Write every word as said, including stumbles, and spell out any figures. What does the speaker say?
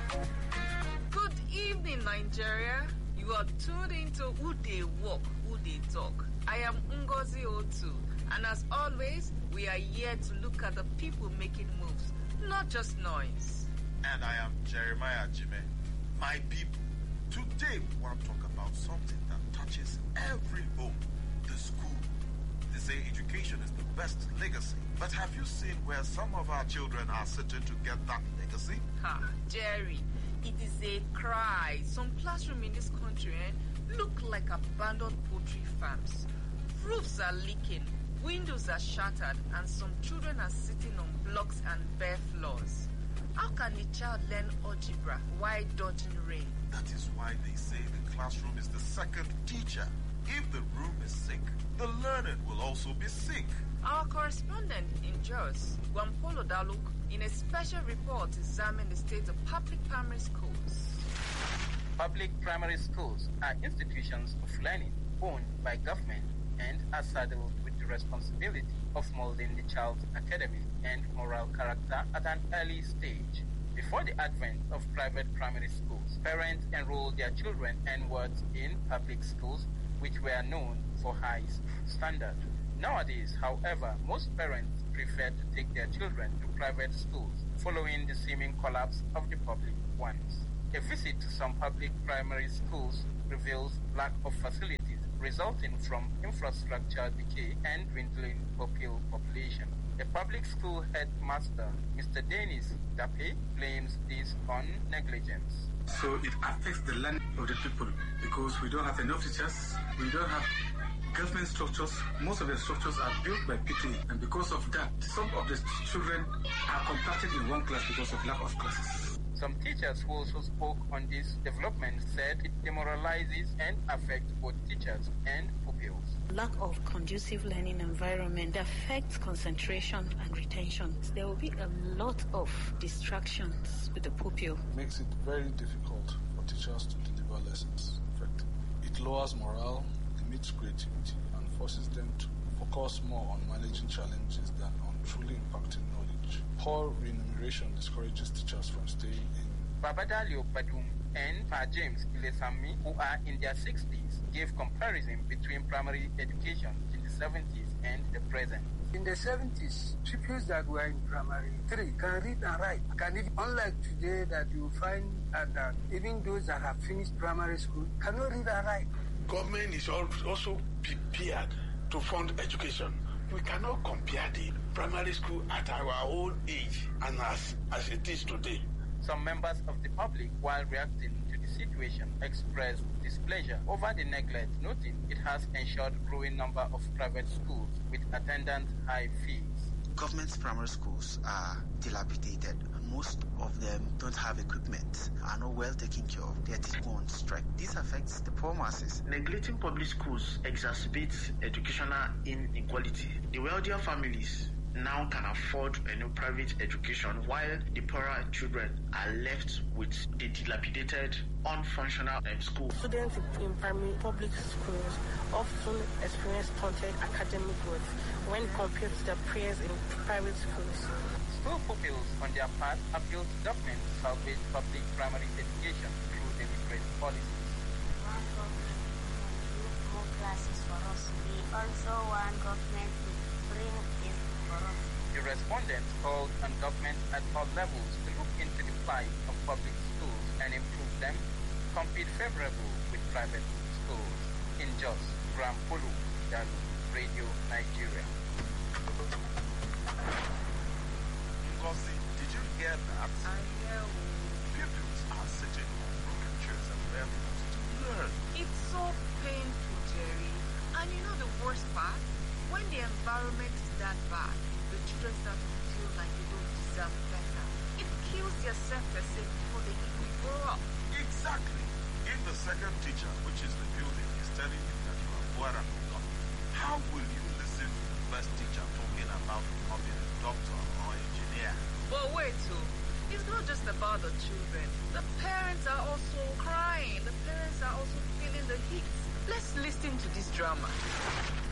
Good evening, Nigeria. You are tuned into Who They Walk, Who They Talk. I am Ngozi Otu, and as always, we are here to look at the people making moves, not just noise. And I am Jeremiah Jime. My people, today we want to talk about something that touches every home, the school. They say education is the best legacy, but have you seen where some of our children are sitting to get that legacy? Ha, Jerry, it is a cry. Some classrooms in this country eh, look like abandoned poultry farms. Roofs are leaking, windows are shattered, and some children are sitting on blocks and bare floors. How can a child learn algebra while dodging rain? That is why they say the classroom is the second teacher. If the room is sick, the learning will also be sick. Our correspondent in Jos, Gwampolo Daluk, in a special report examined the state of public primary schools. Public primary schools are institutions of learning owned by government and are saddled with the responsibility of molding the child's academic and moral character at an early stage. Before the advent of private primary schools, parents enrolled their children onwards in public schools, which were known for high standard. Nowadays, however, most parents prefer to take their children to private schools following the seeming collapse of the public ones. A visit to some public primary schools reveals lack of facilities resulting from infrastructure decay and dwindling pupil population. A public school headmaster, Mister Dennis Dape, blames this on negligence. So it affects the learning of the people because we don't have enough teachers, we don't have government structures. Most of the structures are built by P T A, and because of that, some of the children are compacted in one class because of lack of classes. Some teachers who also spoke on this development said it demoralizes and affects both teachers and pupils. Lack of conducive learning environment affects concentration and retention. There will be a lot of distractions with the pupil. It makes it very difficult for teachers to deliver lessons effectively. It lowers morale, limits creativity, and forces them to focus more on managing challenges than on truly impacting knowledge. Poor remuneration discourages teachers from staying in. Babadalio Badum and Pa James Ilesami, who are in their sixties, gave comparison between primary education in the seventies and the present. In the seventies, pupils that were in primary three can read and write. Can even, unlike today that you find uh, that even those that have finished primary school cannot read and write. Government is also prepared to fund education. We cannot compare the primary school at our own age and as, as it is today. Some members of the public, while reacting to the situation, expressed displeasure over the neglect, noting it has ensured growing number of private schools with attendant high fees. Government primary schools are dilapidated. Most of them don't have equipment, are not well taken care of. They are go on strike. This affects the poor masses. Neglecting public schools exacerbates educational inequality. The wealthier families now can afford a new private education, while the poorer children are left with the dilapidated, unfunctional schools. Students in primary public schools often experience stunted academic growth when compared to their peers in private schools. School pupils, on their part, appeal to government to salvage public primary education through deliberate policies. More classes for us. We also want government to bring this for us. The respondents called on government at all levels to look into the plight of public schools and improve them, compete favorable with private schools. In Jos, Gwampolo Daluk, Radio Nigeria. Ngozi, did you hear that? I hear. Pupils are sitting on broken chairs and bare floors to learn. It's so painful, Jerry. And you know the worst part? When the environment is that bad, the children start to feel like they don't deserve better. It kills their self-esteem before they even grow up. Exactly. If the second teacher, which is the building, is telling you that you are poor and not, how will you listen to the first teacher talking about becoming a doctor or engineer? But wait, too. It's not just about the children. The parents are also crying. The parents are also feeling the heat. Let's listen to this drama.